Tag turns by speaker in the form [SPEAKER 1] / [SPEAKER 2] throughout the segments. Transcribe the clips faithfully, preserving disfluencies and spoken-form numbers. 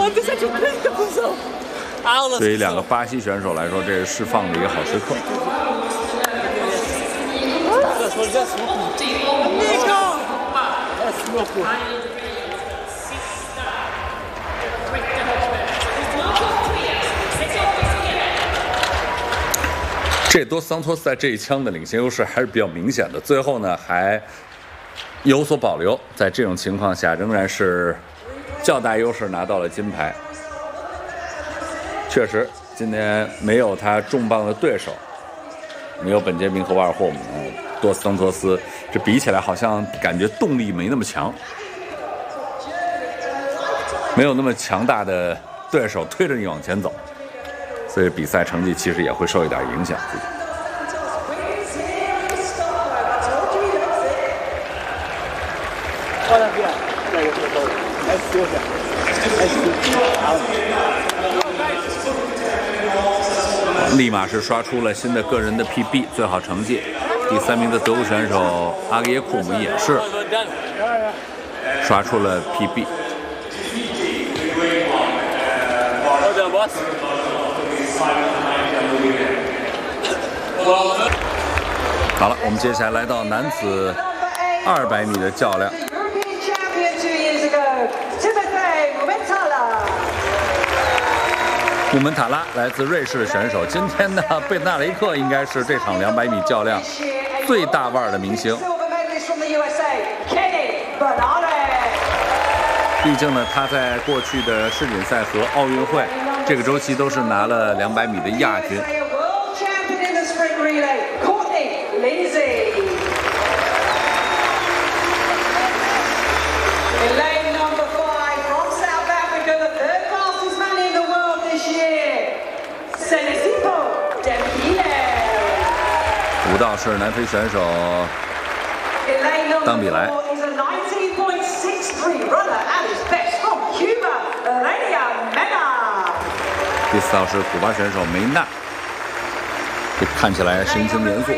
[SPEAKER 1] 对于两个巴西选手来说，这是释放的一个好时刻。这多桑托斯在这一枪的领先优势还是比较明显的，最后呢还有所保留，在这种情况下仍然是较大优势拿到了金牌。确实，今天没有他重磅的对手，没有本杰明和瓦尔霍姆，多斯桑托斯这比起来好像感觉动力没那么强，没有那么强大的对手推着你往前走。所以比赛成绩其实也会受一点影响。立马是刷出了新的个人的 P B 最好成绩，第三名的德国选手阿格耶库姆也是刷出了 P B。好了，我们接下来来到男子二百米的较量。穆门塔拉来自瑞士的选手，今天呢，贝纳雷克应该是这场两百米较量最大腕的明星。毕竟呢，他在过去的世锦赛和奥运会这个周期都是拿了两百米的亚军。舞蹈是南非选手当比莱。第四道是古巴选手梅纳，这看起来神情严肃。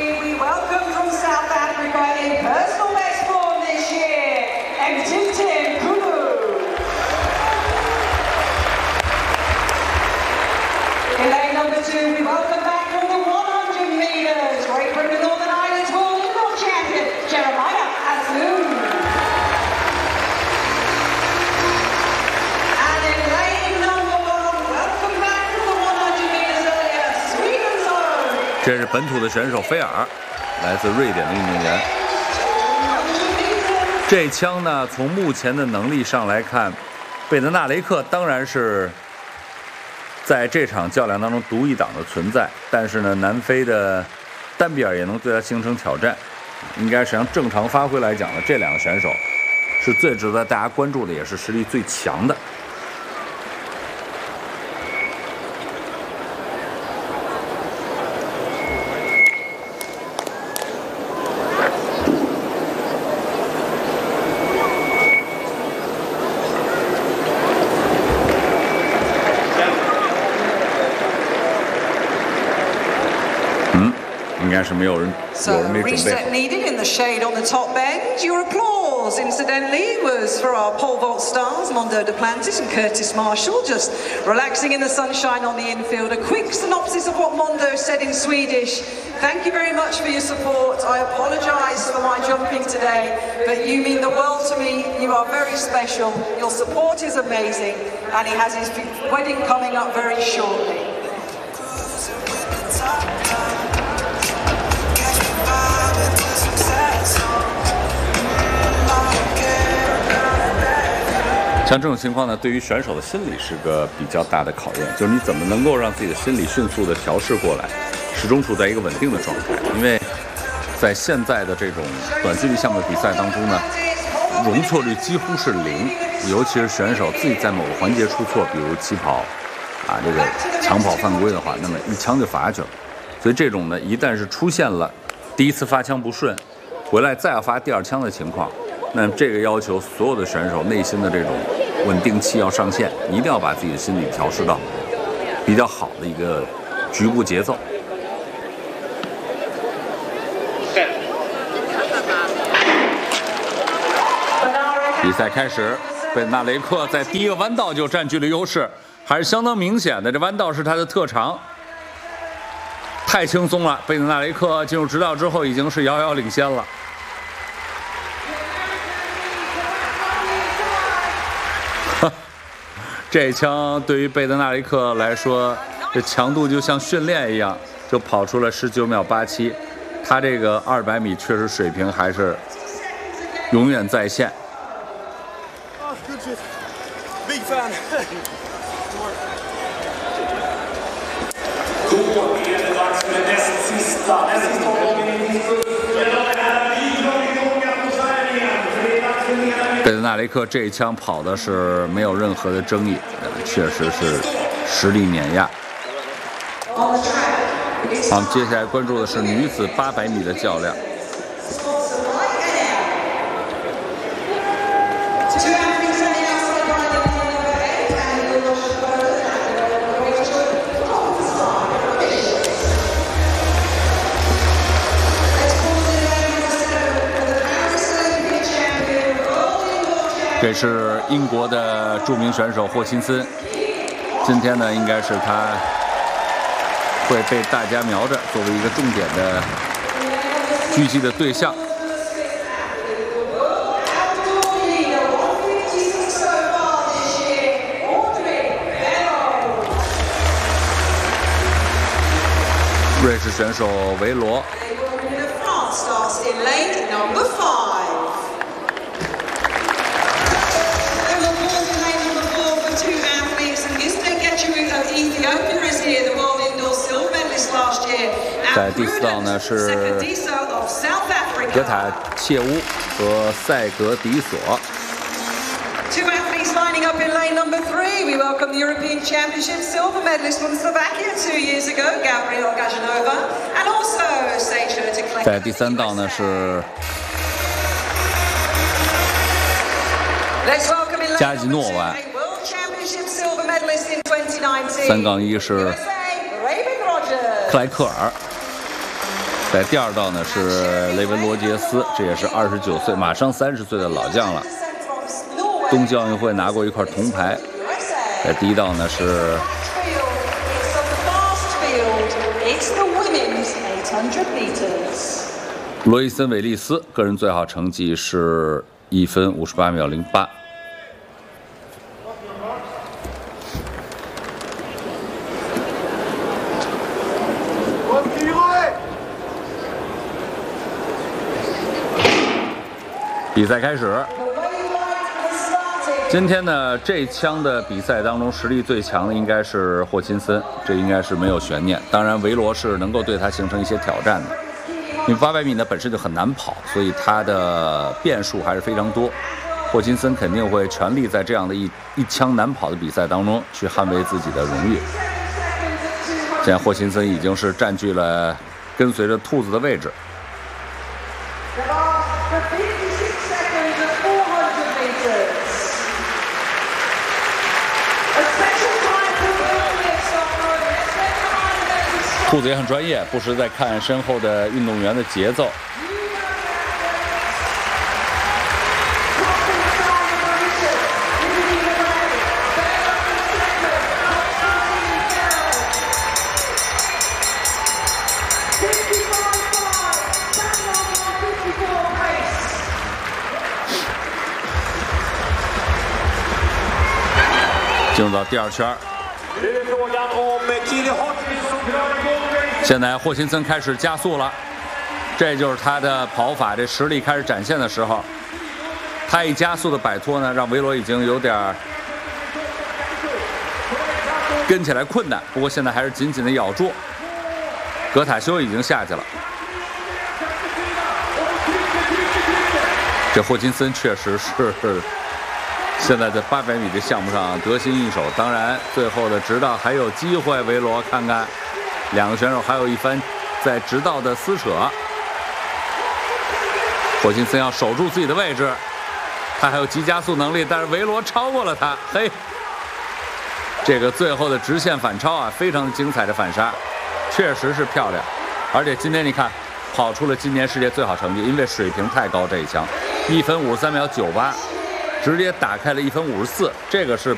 [SPEAKER 1] 这是本土的选手菲尔，来自瑞典的运动员。这枪呢，从目前的能力上来看，贝德纳雷克当然是在这场较量当中独一档的存在，但是呢，南非的丹比尔也能对他形成挑战。应该是按正常发挥来讲呢，这两个选手是最值得大家关注的，也是实力最强的。应该是没有人，有人没准备好。
[SPEAKER 2] needed in the shade on the top bend. Your applause, incidentally, was for our pole vault stars, Mondo Duplantis and Curtis Marshall, just relaxing in the sunshine on the infield. A quick synopsis of what Mondo said in Swedish. Thank you very much for your support. I apologise for my jumping today, but you mean the world to me. You are very special. Your support is amazing, and he has his wedding coming up very shortly. 像这种情况呢，对于选手的心理是个比较大的考验，就是你怎么能够让自己的心理迅速的调试过来，始终处在一个稳定的状态。因为在现在的这种短距离项目的比赛当中呢，容错率几乎是零，尤其是选手自己在某个环节出错，比如起跑啊这个抢跑犯规的话，那么一枪就罚去了。所以这种呢，一旦是出现了第一次发枪不顺，回来再要发第二枪的情况，那这个要求所有的选手内心的这种稳定器要上线，一定要把自己的心理调试到比较好的一个局部节奏。比赛开始。
[SPEAKER 1] 贝纳雷克在第一个弯道就占据了优势，还是相当明显的。这弯道是他的特长，太轻松了。贝纳雷克进入直道之后，已经是遥遥领先了。这一枪对于贝德纳雷克来说，这强度就像训练一样，就跑出了十九秒八七。他这个二百米确实水平还是永远在线。
[SPEAKER 3] Big fan.
[SPEAKER 1] 贝德纳雷克这一枪跑的是没有任何的争议，确实是实力碾压。好，接下来关注的是女子八百米的较量。这是英国的著名选手霍钦森，今天呢，应该是他会被大家瞄着作为一个重点的狙击的对象。瑞士选手维罗。在第四道呢是格塔切乌和塞格迪索。
[SPEAKER 4] Two athletes lining up in lane number three. We welcome the European Championship silver medalist from Slovakia two years ago, Gabriel Gajanova, and also say sure to claim.
[SPEAKER 1] 在第三道呢是加吉诺娃。三杠一是克莱克尔。在第二道呢是雷文罗杰斯，这也是二十九岁，马上三十岁的老将了。冬季奥运会拿过一块铜牌。在第一道呢是罗伊森·韦利斯，个人最好成绩是一分五十八秒零八。比赛开始。今天呢，这枪的比赛当中，实力最强的应该是霍钦森，这应该是没有悬念。当然，维罗是能够对他形成一些挑战的，因为八百米呢本身就很难跑，所以他的变数还是非常多。霍钦森肯定会全力在这样的一一枪难跑的比赛当中去捍卫自己的荣誉。现在霍钦森已经是占据了跟随着兔子的位置。兔子也很专业，不时在看身后的运动员的节奏。进入到第二圈。现在霍钦森开始加速了，这就是他的跑法，这实力开始展现的时候。他一加速的摆脱呢，让维罗已经有点跟起来困难，不过现在还是紧紧的咬住。格塔修已经下去了。这霍钦森确实是现在在八百米的项目上得心应手，当然最后的直道还有机会，维罗看看两个选手还有一番在直道的撕扯。霍钦森要守住自己的位置，他还有急加速能力，但是维罗超过了他。嘿，这个最后的直线反超啊，非常精彩的反杀，确实是漂亮。而且今天你看跑出了今年世界最好成绩，因为水平太高，这一枪一分五十三秒九八。 直接打开了一分五十四，这个是